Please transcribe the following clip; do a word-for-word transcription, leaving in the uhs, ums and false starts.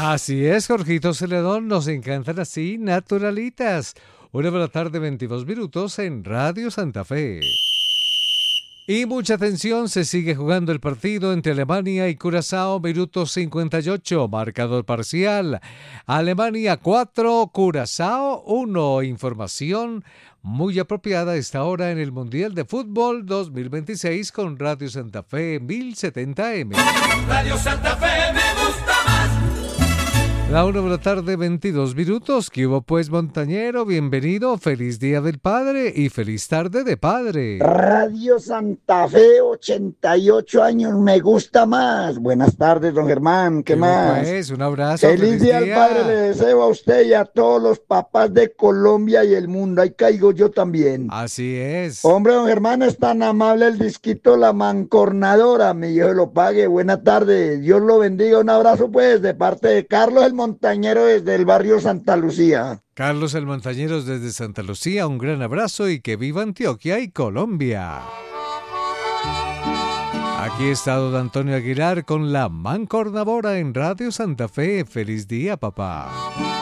Así es, Jorgito Celedón, nos encantan así, naturalitas. Una de la tarde, veintidós minutos en Radio Santa Fe. Y mucha atención, se sigue jugando el partido entre Alemania y Curazao, minuto cincuenta y ocho, marcador parcial. Alemania cuatro, Curazao uno. Información muy apropiada a esta hora en el Mundial de Fútbol dos mil veintiséis con Radio Santa Fe mil setenta eme. Radio Santa Fe me gusta más. La una de la tarde, veintidós minutos. ¿Qué hubo pues, montañero? Bienvenido, feliz Día del Padre y feliz tarde de padre. Radio Santa Fe, ochenta y ocho años, me gusta más. Buenas tardes, don Germán, ¿qué, ¿Qué más? Pues, un abrazo, feliz, feliz día día al Padre le deseo a usted y a todos los papás de Colombia y el mundo. Ahí caigo yo también. Así es. Hombre, don Germán, es tan amable el disquito La Mancornadora, mi Dios lo pague. Buena tarde, Dios lo bendiga. Un abrazo pues de parte de Carlos el Montañero desde el barrio Santa Lucía. Carlos el Montañeros desde Santa Lucía, un gran abrazo y que viva Antioquia y Colombia. Aquí está don Antonio Aguilar con La Mancornadora en Radio Santa Fe. Feliz día, papá.